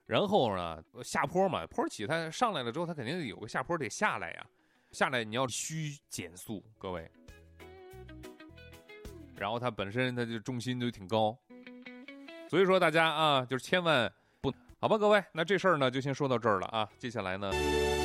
然后呢，下坡嘛，坡起它上来了之后，它肯定有个下坡得下来呀，下来你要需减速，各位。然后它本身它就重心就挺高，所以说大家啊，就是千万不好吧，各位，那这事儿呢就先说到这儿了啊，接下来呢。